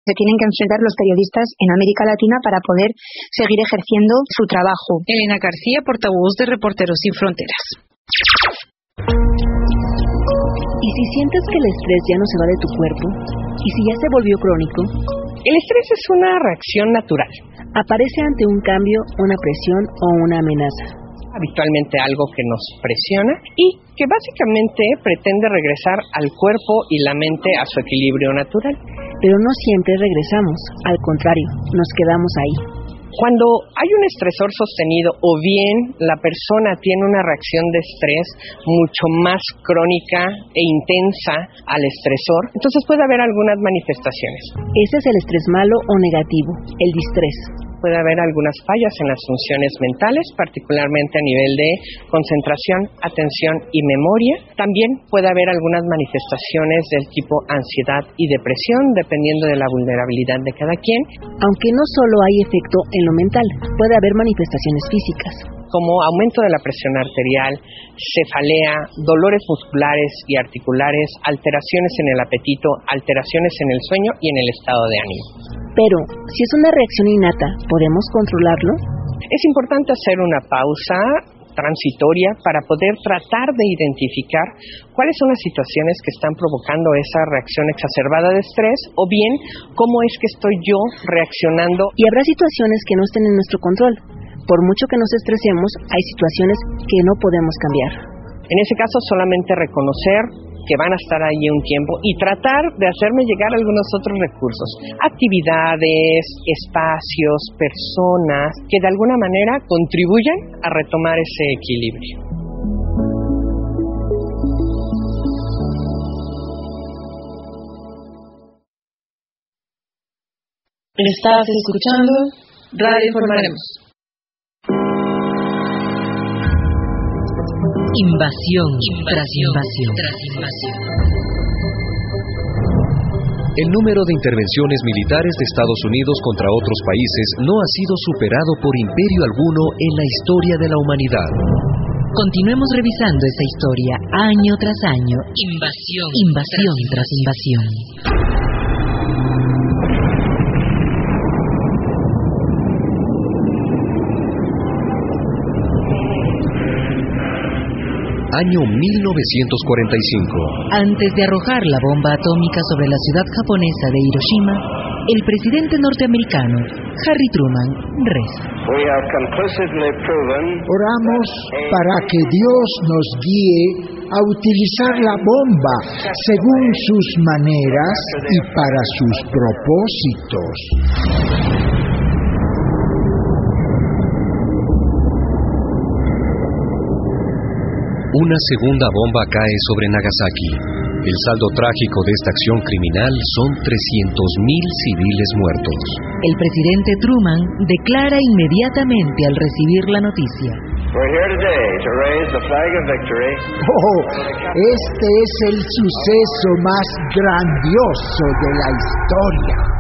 se tienen que enfrentar los periodistas en América Latina para poder seguir ejerciendo su trabajo. Elena García, portavoz de Reporteros Sin Fronteras. ¿Y si sientes que el estrés ya no se va de tu cuerpo? ¿Y si ya se volvió crónico? El estrés es una reacción natural. Aparece ante un cambio, una presión o una amenaza. Habitualmente algo que nos presiona y que básicamente pretende regresar al cuerpo y la mente a su equilibrio natural. Pero no siempre regresamos, al contrario, nos quedamos ahí. Cuando hay un estresor sostenido o bien la persona tiene una reacción de estrés mucho más crónica e intensa al estresor, entonces puede haber algunas manifestaciones. Ese es el estrés malo o negativo, el distrés. Puede haber algunas fallas en las funciones mentales, particularmente a nivel de concentración, atención y memoria. También puede haber algunas manifestaciones del tipo ansiedad y depresión, dependiendo de la vulnerabilidad de cada quien. Aunque no solo hay efecto en lo mental, puede haber manifestaciones físicas, como aumento de la presión arterial, cefalea, dolores musculares y articulares, alteraciones en el apetito, alteraciones en el sueño y en el estado de ánimo. Pero, si es una reacción innata, ¿podemos controlarlo? Es importante hacer una pausa transitoria para poder tratar de identificar cuáles son las situaciones que están provocando esa reacción exacerbada de estrés o bien cómo es que estoy yo reaccionando. Y habrá situaciones que no estén en nuestro control. Por mucho que nos estresemos, hay situaciones que no podemos cambiar. En ese caso, solamente reconocer que van a estar ahí un tiempo y tratar de hacerme llegar algunos otros recursos, actividades, espacios, personas que de alguna manera contribuyan a retomar ese equilibrio. Estás escuchando Radio Informaremos. Invasión tras invasión. El número de intervenciones militares de Estados Unidos contra otros países no ha sido superado por imperio alguno en la historia de la humanidad. Continuemos revisando esta historia año tras año. Invasión tras invasión. Año 1945. Antes de arrojar la bomba atómica sobre la ciudad japonesa de Hiroshima, el presidente norteamericano, Harry Truman, reza: Oramos para que Dios nos guíe a utilizar la bomba según sus maneras y para sus propósitos. Una segunda bomba cae sobre Nagasaki. El saldo trágico de esta acción criminal son 300,000 civiles muertos. El presidente Truman declara inmediatamente al recibir la noticia: Este es el suceso más grandioso de la historia.